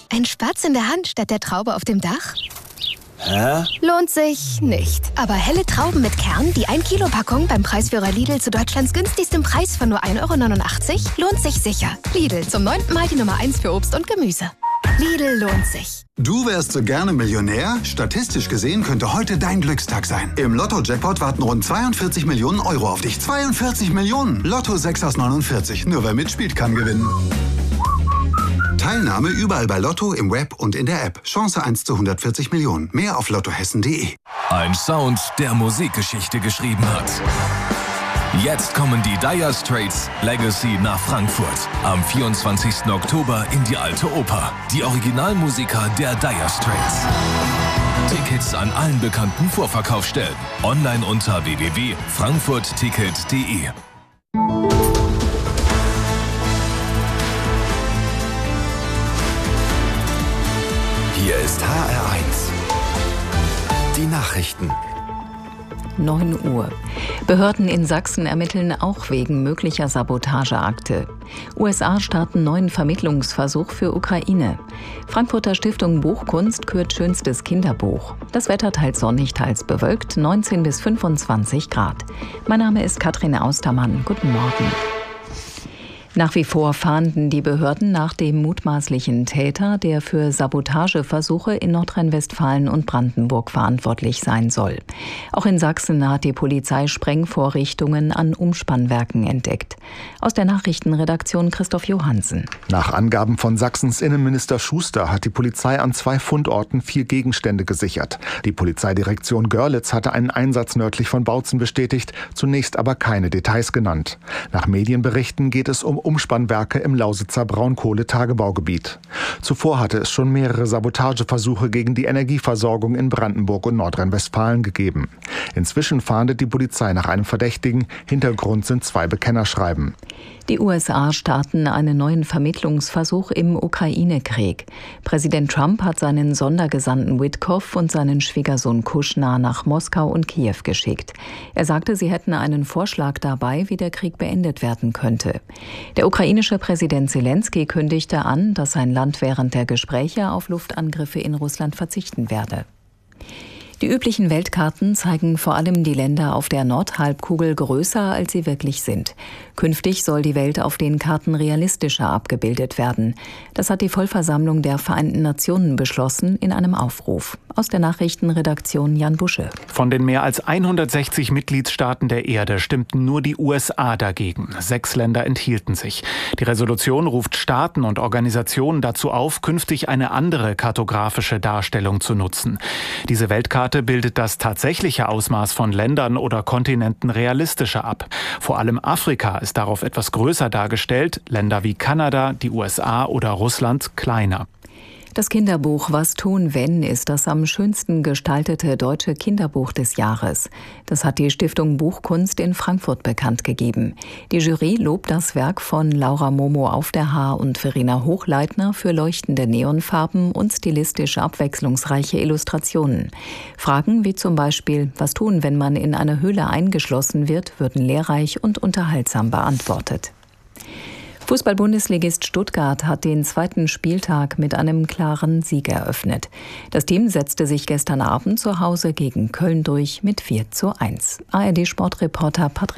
Ein Spatz in der Hand statt der Traube auf dem Dach? Hä? Lohnt sich nicht. Aber helle Trauben mit Kern, die 1 Kilo Packung beim Preisführer Lidl zu Deutschlands günstigstem Preis von nur 1,89 €, lohnt sich sicher. Lidl, zum 9. Mal die Nummer 1 für Obst und Gemüse. Lidl lohnt sich. Du wärst so gerne Millionär? Statistisch gesehen könnte heute dein Glückstag sein. Im Lotto-Jackpot warten rund 42 Millionen € auf dich. 42 Millionen! Lotto 6 aus 49. Nur wer mitspielt, kann gewinnen. Teilnahme überall bei Lotto, im Web und in der App. Chance 1 zu 140 Millionen. Mehr auf lottohessen.de. Ein Sound, der Musikgeschichte geschrieben hat. Jetzt kommen die Dire Straits Legacy nach Frankfurt. Am 24. Oktober in die Alte Oper. Die Originalmusiker der Dire Straits. Tickets an allen bekannten Vorverkaufsstellen. Online unter www.frankfurtticket.de. Hier ist HR1. Die Nachrichten. 9 Uhr. Behörden in Sachsen ermitteln auch wegen möglicher Sabotageakte. USA starten neuen Vermittlungsversuch für Ukraine. Frankfurter Stiftung Buchkunst kürt schönstes Kinderbuch. Das Wetter teils sonnig, teils bewölkt, 19 bis 25 Grad. Mein Name ist Katrin Austermann. Guten Morgen. Nach wie vor fahnden die Behörden nach dem mutmaßlichen Täter, der für Sabotageversuche in Nordrhein-Westfalen und Brandenburg verantwortlich sein soll. Auch in Sachsen hat die Polizei Sprengvorrichtungen an Umspannwerken entdeckt. Aus der Nachrichtenredaktion Christoph Johansen. Nach Angaben von Sachsens Innenminister Schuster hat die Polizei an 2 Fundorten 4 Gegenstände gesichert. Die Polizeidirektion Görlitz hatte einen Einsatz nördlich von Bautzen bestätigt, zunächst aber keine Details genannt. Nach Medienberichten geht es um Umspannwerke im Lausitzer Braunkohletagebaugebiet. Zuvor hatte es schon mehrere Sabotageversuche gegen die Energieversorgung in Brandenburg und Nordrhein-Westfalen gegeben. Inzwischen fahndet die Polizei nach einem Verdächtigen. Hintergrund sind 2 Bekennerschreiben. Die USA starten einen neuen Vermittlungsversuch im Ukraine-Krieg. Präsident Trump hat seinen Sondergesandten Witkoff und seinen Schwiegersohn Kushner nach Moskau und Kiew geschickt. Er sagte, sie hätten einen Vorschlag dabei, wie der Krieg beendet werden könnte. Der ukrainische Präsident Selenskyj kündigte an, dass sein Land während der Gespräche auf Luftangriffe in Russland verzichten werde. Die üblichen Weltkarten zeigen vor allem die Länder auf der Nordhalbkugel größer, als sie wirklich sind. Künftig soll die Welt auf den Karten realistischer abgebildet werden. Das hat die Vollversammlung der Vereinten Nationen beschlossen in einem Aufruf. Aus der Nachrichtenredaktion Jan Busche. Von den mehr als 160 Mitgliedstaaten der Erde stimmten nur die USA dagegen. 6 Länder enthielten sich. Die Resolution ruft Staaten und Organisationen dazu auf, künftig eine andere kartografische Darstellung zu nutzen. Diese Weltkarte bildet das tatsächliche Ausmaß von Ländern oder Kontinenten realistischer ab. Vor allem Afrika ist darauf etwas größer dargestellt, Länder wie Kanada, die USA oder Russland kleiner. Das Kinderbuch Was tun, wenn ist das am schönsten gestaltete deutsche Kinderbuch des Jahres. Das hat die Stiftung Buchkunst in Frankfurt bekannt gegeben. Die Jury lobt das Werk von Laura Momo auf der Haar und Verena Hochleitner für leuchtende Neonfarben und stilistisch abwechslungsreiche Illustrationen. Fragen wie zum Beispiel, was tun, wenn man in eine Höhle eingeschlossen wird, würden lehrreich und unterhaltsam beantwortet. Fußball-Bundesligist Stuttgart hat den 2. Spieltag mit einem klaren Sieg eröffnet. Das Team setzte sich gestern Abend zu Hause gegen Köln durch mit 4:1. ARD-Sportreporter Patrick